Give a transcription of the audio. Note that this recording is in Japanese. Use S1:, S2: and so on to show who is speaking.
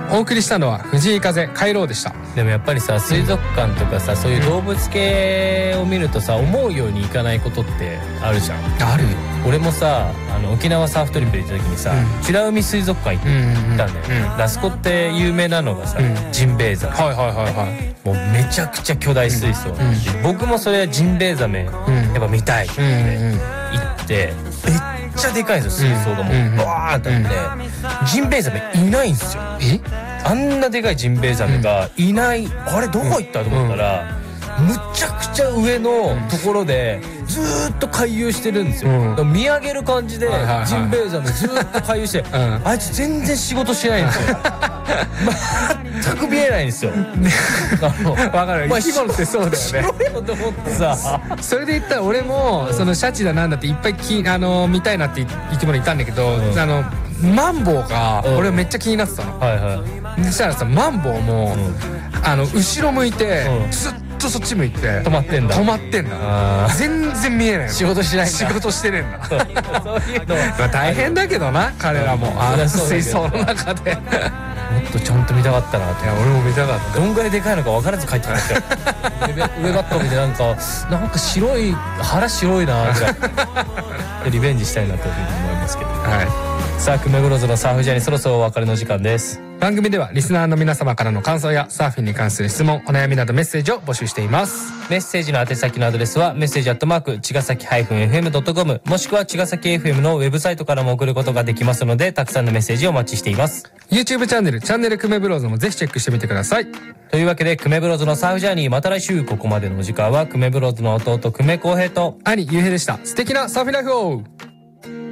S1: お送りしたのは藤井風帰ろうでした。
S2: でもやっぱりさ、水族館とかさ、そういう動物系を見るとさ、思うようにいかないことってあるじゃん。
S1: あるよ。
S2: 俺もさ、沖縄サーフトリップで行った時にさ、美ら海水族館行ったんだよ。あそこって有名なのがさ、ジンベエザメ。
S1: はいはいはいはい。
S2: もうめちゃくちゃ巨大水槽、僕もそれはジンベエザメやっぱ見たいって言ってめっちゃでかいんですよ、水槽がもうバーってあって、ジンベエザメいないんですよ。あんなでかいジンベエザメがいない、あれどこ行ったと思ったら、むちゃくちゃ上のところでずーっと回遊してるんですよ。見上げる感じでジンベエザメずーっと回遊してあいつ全然仕事してないんですよ。全く見えないんですよ。
S1: わかる。生き物ってそうだよね。
S2: しろよと思ってさ。
S1: それで言ったら俺もそのシャチだなんだっていっぱい見たいなって生き物いたんだけど、マンボウが俺めっちゃ気になってたの。そしたらさ、マンボウも後ろ向いてずっとそっち向いて
S2: 止まってんだ。
S1: 全然見えない。
S2: 仕事しないんだ。
S1: 仕事してねえんだ。
S2: そういうの
S1: 大変だけどな、彼らも水槽の中で。
S2: もっとちゃんと見たかったなって。
S1: 俺も見たかった。
S2: どんぐらいでかいのか分からず帰ってきましたよ。上ばっか見てなんか白い腹白いなってリベンジしたいなというふうに思いますけど。さあ、久米ブローズのサーフジャーニー、そろそろお別れの時間です。
S1: 番組ではリスナーの皆様からの感想やサーフィンに関する質問、お悩みなどメッセージを募集しています。
S2: メッセージの宛先のアドレスはメッセージ@茅ヶ崎-fm.com、もしくは茅ヶ崎 FM のウェブサイトからも送ることができますので、たくさんのメッセージをお待ちしています。
S1: YouTube チャンネル久米ブローズもぜひチェックしてみてください。
S2: というわけで、久米ブローズのサーフジャーニー、また来週。ここまでのお時間は久米ブローズの弟久米浩平と
S1: 兄ゆうへいでした。素敵なサーフィンライフを。